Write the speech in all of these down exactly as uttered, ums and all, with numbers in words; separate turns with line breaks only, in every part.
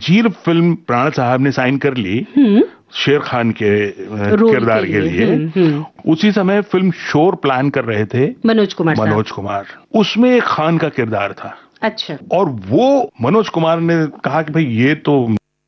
जंजीर फिल्म प्राण साहब ने साइन कर ली शेर खान के किरदार के लिए, हुँ, हुँ. उसी समय फिल्म शोर प्लान कर रहे थे
मनोज कुमार
मनोज कुमार, उसमें एक खान का किरदार था।
अच्छा।
और वो मनोज कुमार ने कहा कि भाई ये तो,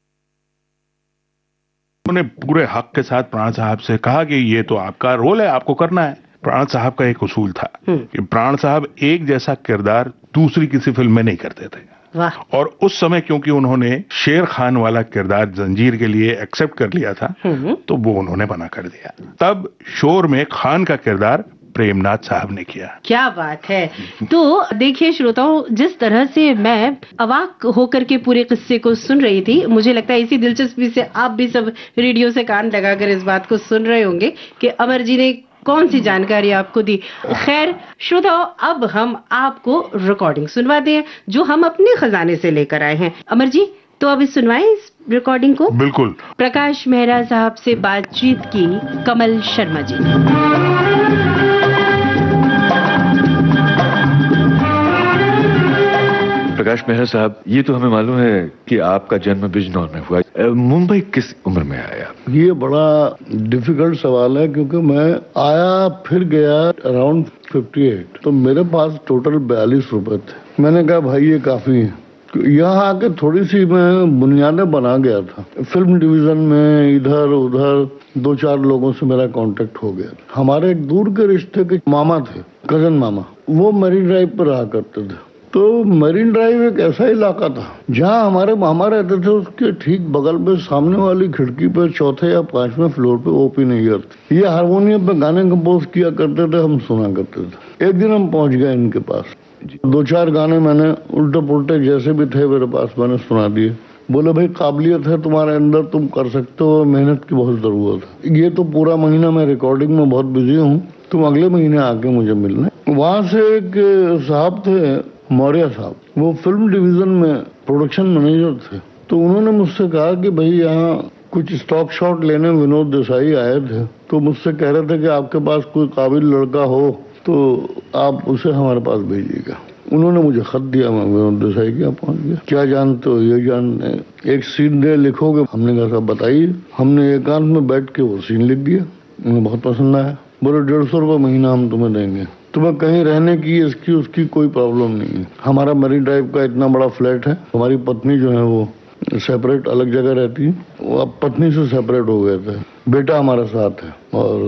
उन्होंने पूरे हक के साथ प्राण साहब से कहा कि ये तो आपका रोल है, आपको करना है। प्राण साहब का एक उसूल था कि प्राण साहब एक जैसा किरदार दूसरी किसी फिल्म में नहीं करते थे।
वाह।
और उस समय क्योंकि उन्होंने शेर खान वाला किरदार जंजीर के लिए एक्सेप्ट कर लिया था, तो वो उन्होंने बना कर दिया। तब शोर में खान का किरदार प्रेमनाथ साहब ने किया।
क्या बात है। तो देखिए श्रोताओं, जिस तरह से मैं अवाक होकर के पूरे किस्से को सुन रही थी, मुझे लगता है इसी दिलचस्पी से आप भी सब रेडियो से कान लगाकर इस बात को सुन रहे होंगे कि अमर जी ने कौन सी जानकारी आपको दी। खैर श्रोताओं, अब हम आपको रिकॉर्डिंग सुनवाते हैं जो हम अपने खजाने से लेकर आए हैं। अमर जी, तो अभी सुनवाएं इस रिकॉर्डिंग को।
बिल्कुल।
प्रकाश मेहरा साहब से बातचीत की कमल शर्मा जी ने।
प्रकाश मेहरा साहब, ये तो हमें मालूम है कि आपका जन्म बिजनौर में हुआ, मुंबई किस उम्र में आया?
ये बड़ा डिफिकल्ट सवाल है क्योंकि मैं आया फिर गया अराउंड अट्ठावन, तो मेरे पास टोटल बयालीस रुपए थे। मैंने कहा भाई ये काफी है। यहाँ आके थोड़ी सी मैं बुनियादें बना गया था। फिल्म डिवीजन में इधर उधर दो चार लोगों से मेरा कांटेक्ट हो गया। हमारे एक दूर के रिश्ते के मामा थे, कजन मामा, वो मरीन ड्राइव पर रहा करते थे। तो मरीन ड्राइव एक ऐसा इलाका था जहाँ हमारे मामा रहते थे, उसके ठीक बगल में सामने वाली खिड़की पे चौथे या पांचवें फ्लोर पे ओपी नैयर थे। ये हारमोनियम पे गाने कंपोज किया करते थे, हम सुना करते थे। एक दिन हम पहुंच गए इनके पास। दो चार गाने मैंने उल्टे पुल्टे जैसे भी थे मेरे पास मैंने सुना दिए। बोले भाई काबिलियत है तुम्हारे अंदर, तुम कर सकते हो, मेहनत की बहुत जरूरत है। ये तो पूरा महीना मैं रिकॉर्डिंग में बहुत बिजी हूँ, तुम अगले महीने आके मुझे मिलना। वहां से एक साहब थे मौर्य साहब, वो फिल्म डिवीजन में प्रोडक्शन मैनेजर थे। तो उन्होंने मुझसे कहा कि भाई यहाँ कुछ स्टॉक शॉट लेने विनोद देसाई आए थे, तो मुझसे कह रहे थे कि आपके पास कोई काबिल लड़का हो तो आप उसे हमारे पास भेजिएगा। उन्होंने मुझे खत दिया, मैं विनोद देसाई के यहाँ पहुंच गया। क्या जानते हो? ये जानते, एक सीन दे लिखोगे? हमने कहा साहब बताइए। हमने एकांत में बैठ के वो सीन लिख दिया, उन्हें बहुत पसंद आया। बोले डेढ़ सौ रुपये महीना हम तुम्हें देंगे, तुम्हें कहीं रहने की इसकी उसकी कोई प्रॉब्लम नहीं है। हमारा मरीन ड्राइव का इतना बड़ा फ्लैट है, हमारी पत्नी जो है वो सेपरेट अलग जगह रहती है, वो अब पत्नी से सेपरेट हो गए थे। बेटा हमारे साथ है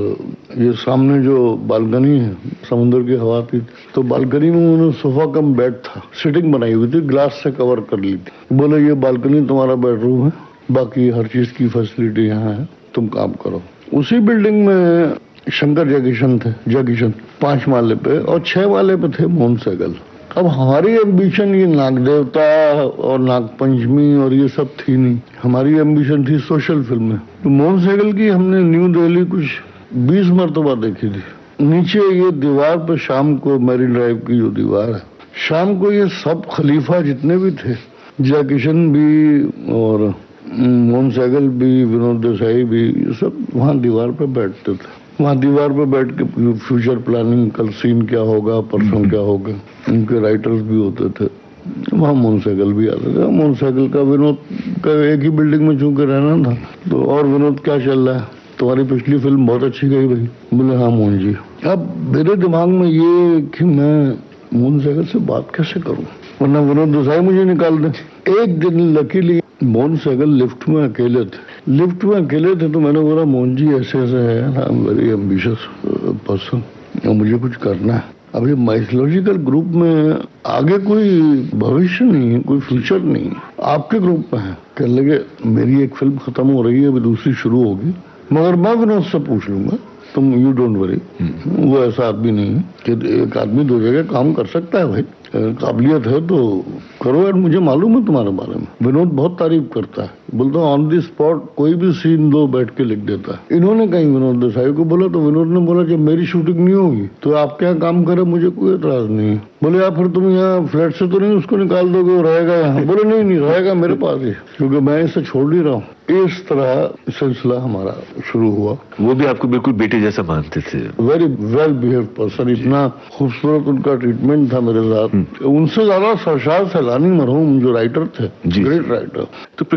और ये सामने जो बालकनी है समुद्र की हवा थी, तो बालकनी में उन्होंने सोफा कम बेड था, सिटिंग बनाई हुई थी, ग्लास से कवर कर ली थी। बोले ये बालकनी तुम्हारा बेडरूम है, बाकी हर चीज की फैसिलिटी यहाँ है, तुम काम करो। उसी बिल्डिंग में शंकर जयकिशन थे, जयकिशन पांच माले पे, और छह माले पे थे मोहन सहगल। अब हमारी एम्बिशन ये नाग देवता और नागपंचमी और ये सब थी नहीं, हमारी एम्बिशन थी सोशल फिल्में। तो मोहन सहगल की हमने न्यू दिल्ली कुछ बीस मरतबा देखी थी। नीचे ये दीवार पे शाम को मरीन ड्राइव की जो दीवार है, शाम को ये सब खलीफा जितने भी थे, जयकिशन भी और मोहन सहगल भी, विनोद देसाई भी, ये सब वहाँ दीवार पे बैठते थे। वहाँ दीवार पे बैठ के फ्यूचर प्लानिंग, कल सीन क्या होगा, परसों क्या होगा, उनके राइटर्स भी होते थे। वहाँ मोहन सहगल भी आते थे। मोहन सहगल का विनोद का एक ही बिल्डिंग में चूंकि रहना था, तो और विनोद क्या चल रहा है, तुम्हारी पिछली फिल्म बहुत अच्छी गई भाई। बोले हाँ मोहन जी। अब मेरे दिमाग में ये कि मैं मोहन सहगल से बात कैसे करूँ, वरना विनोद देसाई मुझे निकाल दे। एक दिन लकीली मोहन सहगल लिफ्ट में अकेले थे लिफ्ट में अकेले थे तो मैंने बोला मोहन जी ऐसे ऐसे है, I am very ambitious person, मुझे कुछ करना है। अब ये माइथोलॉजिकल ग्रुप में आगे कोई भविष्य नहीं है, कोई फ्यूचर नहीं है, आपके ग्रुप में है। कहने लगे मेरी एक फिल्म खत्म हो रही है, अभी दूसरी शुरू होगी, मगर मैं विनोद से पूछ लूंगा, तुम यू डोंट वरी। वो ऐसा आदमी नहीं है कि एक आदमी दो जगह काम कर सकता है भाई, काबिलियत है तो करो। यार मुझे मालूम है तुम्हारे बारे में। विनोद बहुत तारीफ करता है, बोलता है ऑन दी स्पॉट कोई भी सीन दो बैठ के लिख देता है। इन्होंने कहीं विनोद देसाई को बोला तो विनोद ने बोला जब मेरी शूटिंग नहीं होगी तो आप क्या काम करे, मुझे कोई एतराज नहीं है। बोले यार फिर तुम यहाँ फ्लैट से तो नहीं उसको निकाल दोगे, वो रहेगा यहाँ? बोले नहीं नहीं रहेगा मेरे पास ही, क्योंकि मैं इसे छोड़ नहीं रहा हूँ। इस तरह सिलसिला हमारा शुरू हुआ।
वो भी आपको बिल्कुल बेटे जैसा मानते थे।
वेरी वेल बिहेव पर्सन, इतना खूबसूरत उनका ट्रीटमेंट था मेरे साथ। उनसे ज्यादा सरशाद सैलानी मरहूम जो राइटर थे, ग्रेट राइटर।
तो